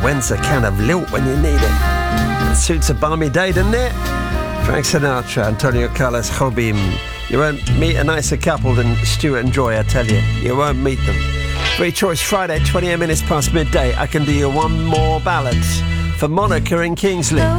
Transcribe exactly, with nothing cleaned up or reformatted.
when's a can of lilt when you need it? It suits a balmy day, doesn't it? Frank Sinatra, Antonio Carlos Jobim. You won't meet a nicer couple than Stuart and Joy, I tell you. You won't meet them. Free Choice Friday, twenty-eight minutes past midday. I can do you one more ballad for Monica in Kingsley.